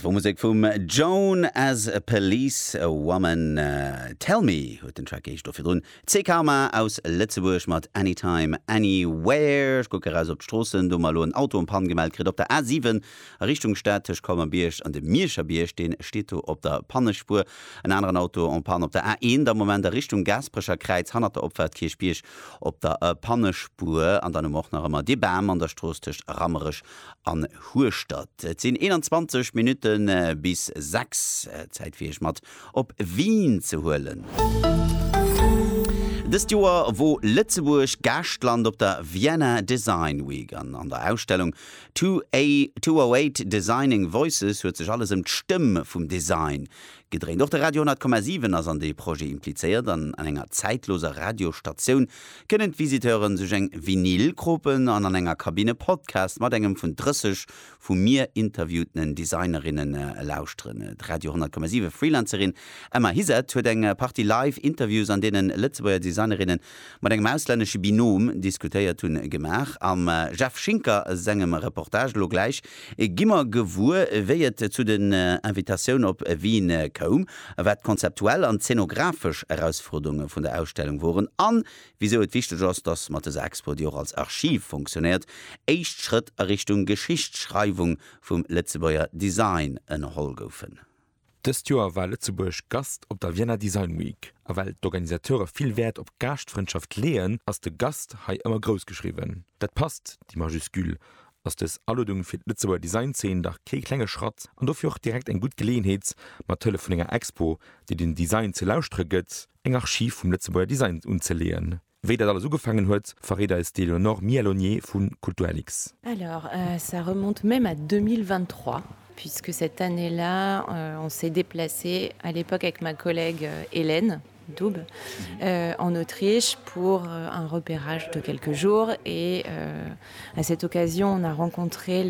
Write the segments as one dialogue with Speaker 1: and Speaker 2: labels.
Speaker 1: Das war Musik vom Joan as a Police a Woman. Tell Me huet den Track ich dafür drin. CKMA aus Lützeburg mit Anytime, Anywhere. Ich gucke raus auf die Straßen, da mal ein Auto und Pan gemeldet kriegt auf der A7 Richtung Stadt. Ich komme am Biersch an dem Mierscher Biersch, den steht da auf der Pannenspur. Ein anderes Auto und Pan auf der A1, der Moment der Richtung Gasbrecher Kreuz, hat der Opfert Kirchbiersch auf der Pannenspur. Und dann auch noch einmal die Bäm an der Straße zwischen Rammerisch an Hurstadt. Es sind 21 Minuten bis 6 Zeit für Schmatt op Wien zu holen. Das Jahr, wo Lützeburg Gastland op der Vienna Design Week an der Ausstellung 208 Designing Voices hört sich alles im Stimme vom Design gedreht. Doch der Radio 10,7 als an die Projekt impliziert, an einer zeitloser Radiostation können Visiteuren sich eng Vinylgruppen an einer Kabine Podcast mit engem von 30 von mir interviewten Designerinnen lauschen. Radio 100,7 Freelancerin Emma Hiset hört eng Party Live Interviews an denen Lützeburger Designerinnen mit einem ausländischen Binom diskutiert und gemacht. Am Jeff Schinker sengem Reportage lo gleich gimmer gewur wieet zu den Invitationen op Wien kaum, wat konzeptuell an szenografisch Herausforderungen von der Ausstellung waren an, wieso et wichtig ist, dass Mattes Expo die auch als Archiv funktioniert, echt Schritt Richtung Geschichtsschreibung vom Lützeburger Design en Hall goufen.
Speaker 2: Das Jahr war Lützeburg Gast op der Vienna Design Week, weil d'Organisateure viel Wert op Gastfreundschaft lehen, als der Gast hai immer groß geschrieben. Dat passt, die Majuskül, als das Alludung für Lützeburger Design-Szene nach kein kleiner Schritt und dafür auch direkt ein gut Gelegenheit, mit Hilfe von einer Expo, die den Design zu lauschträgt, ein Archiv vom Lützeburger Design umzulegen. Wie das alles angefangen hat, verrät es Léonore Mielonier von Culturalix.
Speaker 3: Alors, ça remonte même à 2023. Puisque cette année-là, on s'est déplacé à l'époque avec ma collègue Hélène Doub en Autriche pour un repérage de quelques jours et à cette occasion on a rencontré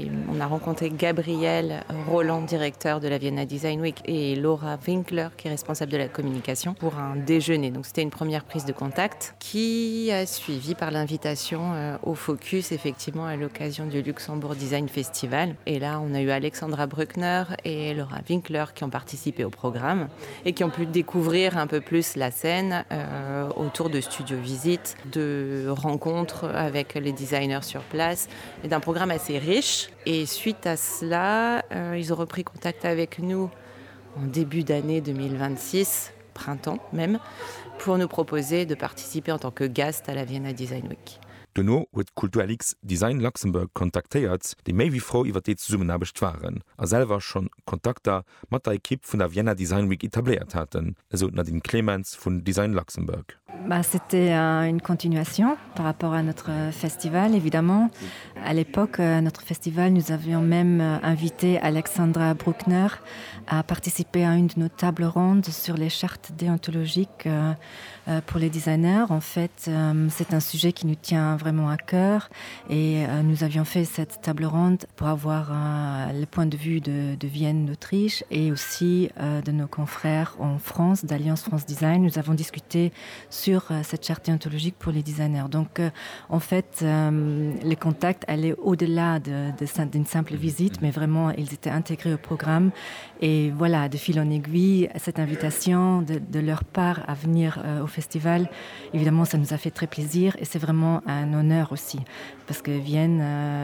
Speaker 3: Gabriel Roland, directeur de la Vienna Design Week, et Laura Winkler qui est responsable de la communication pour un déjeuner. Donc c'était une première prise de contact qui a suivi par l'invitation au Focus effectivement à l'occasion du Luxembourg Design Festival, et là on a eu Alexandra Bruckner et Laura Winkler qui ont participé au programme et qui ont pu découvrir un peu plus la scène autour de studios visites, de rencontres avec les designers sur place et d'un programme assez riche. Et suite à cela, ils ont repris contact avec nous en début d'année 2026, printemps même, pour nous proposer de participer en tant que guest à la Vienna Design Week.
Speaker 2: Donno huet Culturalix Design Luxemburg kontaktéiert, déi méi wie Frau iwwer déet zusammenarbecht waren, a selwer schon Kontakter mat der Equipe vun der Vienna Design Week etabliert hatten, also Nadine Clemens vun Design Luxemburg.
Speaker 4: C'était une continuation par rapport à notre festival, évidemment. À l'époque, notre festival, nous avions même invité Alexandra Bruckner à participer à une de nos tables rondes sur les chartes déontologiques pour les designers. En fait, c'est un sujet qui nous tient vraiment à cœur et nous avions fait cette table ronde pour avoir le point de vue de Vienne, d'Autriche et aussi de nos confrères en France, d'Alliance France Design. Nous avons discuté sur cette charte déontologique pour les designers. Donc, en fait, les contacts allaient au-delà d'une simple visite, mais vraiment, ils étaient intégrés au programme. Et voilà, de fil en aiguille, cette invitation de leur part à venir au festival, évidemment, ça nous a fait très plaisir et c'est vraiment un honneur aussi. Parce que Vienne,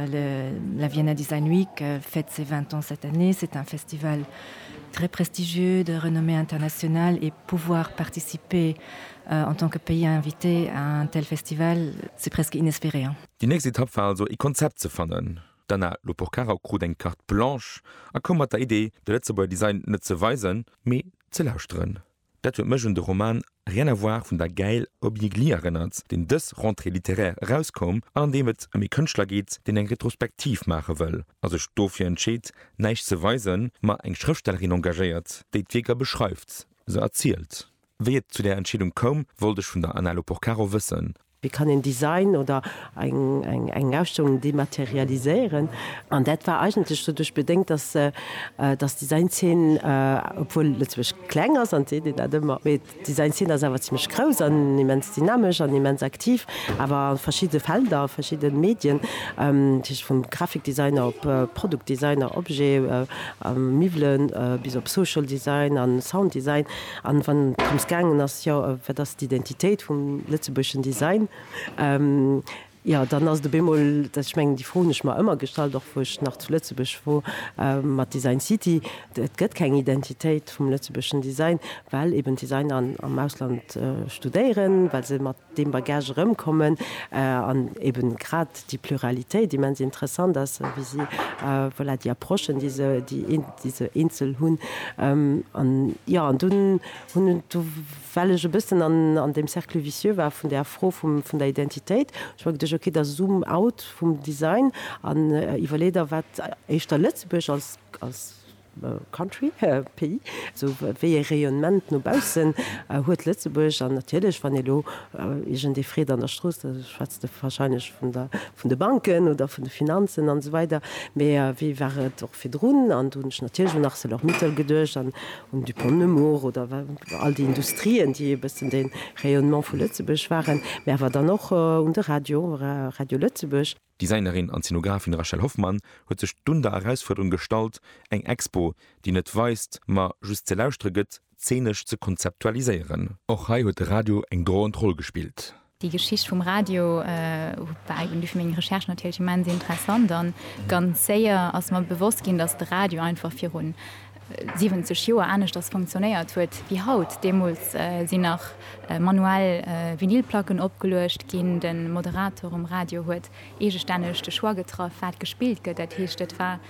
Speaker 4: la Vienna Design Week fête ses 20 ans cette année. C'est un festival très prestigieux, de renommée internationale, et pouvoir participer en tant que pays invité à un tel festival, c'est presque inespéré.
Speaker 2: Die nächste Etappe war also, ein Konzept zu finden. Dann hat Loporcara auch eine Carte Blanche, und kommt mit der Idee, der Lützeburger Design nicht zu weisen, aber zu lauschen. Das wird mich und der Roman Rien à voir von der Gail Obligli erinnert, den das Rentrée littéraire rauskommt, an dem es um einen Künstler geht, den ein Retrospektiv machen will. Also Stoffi entschied, nicht zu weisen, mal eine Schriftstellerin engagiert, die die Wege beschreibt, so erzählt. Wie es zu der Entscheidung kam, wollte ich von der Anna Loporcaro wissen.
Speaker 5: wie kann ein Design oder eine Ausstellung dematerialisieren. Und das war eigentlich so durch bedenkt, dass Designszenen, obwohl letztlich kleiner sind, Designszenen sind aber ziemlich groß, immens dynamisch, immens aktiv, aber verschiedene Felder, verschiedene Medien, vom Grafikdesigner auf Produktdesigner, Objekt, Mivelen, bis auf Social Design, an Sounddesign, an von gegangen ist ja das die Identität vom lützeburgischen Design. Ja, dann as de Bemol dat schmengen die Fonisch mal immer gestalt doch woch nach zu Lützebusch wo mat Design City gëtt keine Identität vom lützeburgischen Design, weil eben Designer am Ausland studieren, weil sie mat dem Bagage rumkommen an eben grad die Pluralität, die man sie interessant ist, wie sie voilà, die Approchen diese Insel hun ja und du weil ich ein bisschen an dem Cercle vicieux war von der Frau von der Identität. Ich war gedacht, okay, das Zoom out vom Design an überlegt, was ich da Lützeburg als Country, Pays, so wie Rayonnement noch außen, hat Lützeburg an natürlich, wenn ich in die Friede an der Straße, das schwätzte wahrscheinlich von den Banken oder von den Finanzen und so weiter, aber wie wäre doch für drinnen und natürlich nach so noch Mittel gedurcht und die Pont-Nemours oder all die Industrien, die bis in den Rayonnement von Lützeburg waren, aber dann noch unter Radio Lützeburg.
Speaker 2: Designerin an Szenografin Rachel Hoffmann huet sech Stunde Herausforderung stalt, eng Expo, die net weist, ma just ze lausstreget, szenisch zu konzeptualisieren. Auch hai huet Radio eng großen Rolle gespielt.
Speaker 6: Die Geschichte vom Radio war eigentlich für meine Recherche natürlich immer sehr interessant. Dann ganz sehr, als man bewusst ging, dass das Radio einfach für uns 70 Jahre anders das funktioniert wird wie heute. Damals sind nach manuell Vinylplatten abgelöscht, gehen den Moderator im Radio hat ständig die Schuhe getroffen, hat gespielt. Das heißt, das war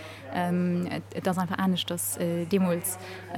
Speaker 6: das einfach anders, das damals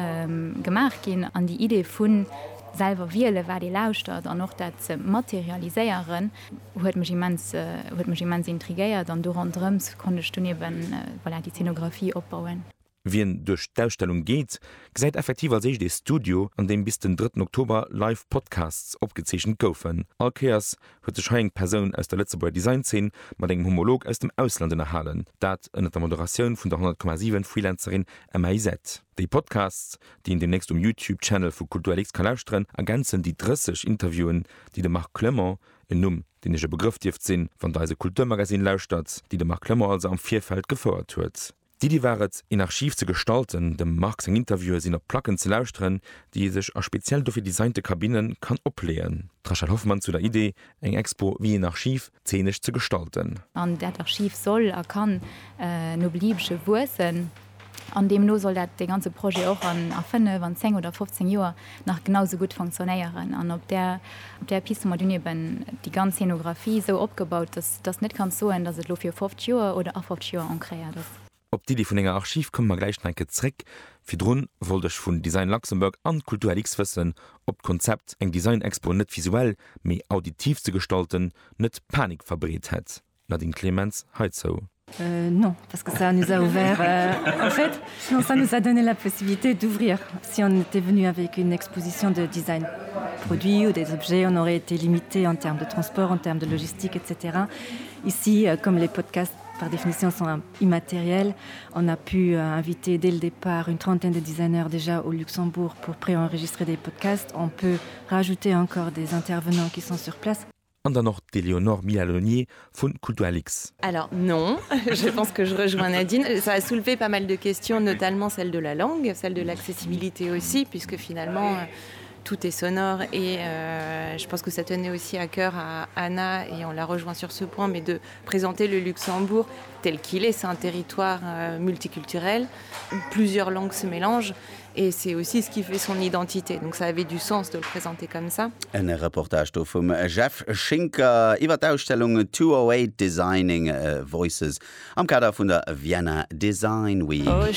Speaker 6: gemacht ging an die Idee von selber wählen, wer die lauscht hat, und noch das materialisieren, hat mich immens intrigiert. Und durch anderes konnte ich dann eben die Szenografie aufbauen.
Speaker 2: Wien durch Darstellung geht, seid effektiv als ich das Studio, an dem bis den 3. Oktober Live-Podcasts aufgezeichnet goufen. Alkeas wird sich eine Person aus der Lützeburger Design-Szene mit einem Homolog aus dem Ausland erhalten. Das unter der Moderation von der 100,7 Freelancerin MIZ. Die Podcasts, die in demnächst YouTube-Channel von Kulturelix kann lauschen, ergänzen die 30 Interviewen, die der Marc Clement in Numm, den ich Begriff dürft sehen, von dieser Kulturmagazin lauscht, die der Marc Clement also am Vierfeld gefordert hat. Die waret in Archiv zu gestalten, dem Marx eng Interviewer sinn Placken zu lausren, die sich als speziell dafür designte Kabinen kann oplehen. Rachel Hoffmann zu der Idee, eng Expo wie ein Archiv szenisch zu gestalten.
Speaker 6: Und das Archiv soll kann no beliebsche Wurzeln. An dem no soll das ganze Projekt auch an 5, 10 oder 15 Jahren noch genauso gut funktionieren. Und ob der Piste mal die ganze Szenografie so abgebaut, dass das nicht kann so sein, dass es für 50 Jahre oder 50 Jahre ankreiert ist.
Speaker 2: Ob die von enger Archiv kommen wir gleich ein zurück. Für drun wollte ich von Design Luxemburg an Kulturelix wissen, ob Konzept eng Design-Expo nicht visuell, mehr auditiv zu gestalten, nicht Panik verbreitet hat. Nadine Clemens, heute so.
Speaker 4: Non, parce que ça nous a ouvert. En fait, non, ça nous a donné la possibilité d'ouvrir. Si on était venu avec une exposition de design produit ou des objets, on aurait été limité en termes de transport, en termes de logistique, etc. Ici, comme les podcasts par définition sont immatériels, on a pu inviter dès le départ une trentaine de designers déjà au Luxembourg pour préenregistrer des podcasts. On peut rajouter encore des intervenants qui sont sur place.
Speaker 2: Und dann noch Léonore Mialonier von Kulturelix.
Speaker 3: Alors non, je pense que je rejoins Nadine. Ça a soulevé pas mal de questions, notamment celle de la langue, celle de l'accessibilité aussi, puisque finalement tout est sonore et je pense que ça tenait aussi à cœur à Anna et on la rejoint sur ce point, mais de présenter le Luxembourg tel qu'il est. C'est un territoire multiculturel où plusieurs langues se mélangent et c'est aussi ce qui fait son identité. Donc ça avait du sens de le présenter comme ça.
Speaker 1: Ein Reportage vom Jeff Schinker über die Ausstellung 208 Designing Voices am Kader von der Vienna Design Week.